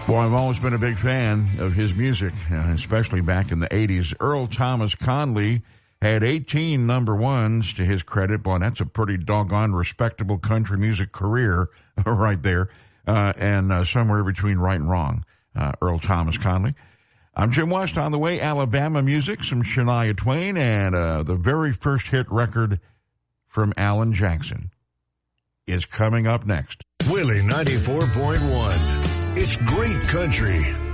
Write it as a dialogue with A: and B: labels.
A: Well, I've always been a big fan of his music, especially back in the 80s. Earl Thomas Conley had 18 number ones to his credit. Boy, that's a pretty doggone respectable country music career right there, and somewhere between right and wrong. Earl Thomas Conley. I'm Jim West. On the way, Alabama music, some Shania Twain, and the very first hit record from Alan Jackson is coming up next.
B: Willie 94.1. It's great country.